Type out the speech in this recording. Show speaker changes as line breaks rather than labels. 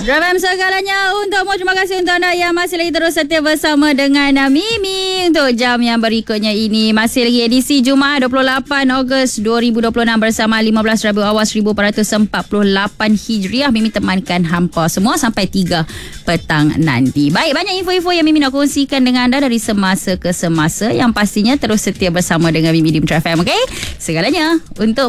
Drama segalanya untukmu. Terima kasih untuk anda yang masih lagi terus setia bersama dengan Mimi untuk jam yang berikutnya ini. Masih lagi edisi Jumaat 28 Ogos 2026 bersama 15 Rabiul Awal 1448 Hijriah. Mimi temankan hampa semua sampai 3 petang nanti. Baik, banyak info-info yang Mimi nak kongsikan dengan anda dari semasa ke semasa, yang pastinya terus setia bersama dengan Mimi di Metro FM. Okay? Segalanya untuk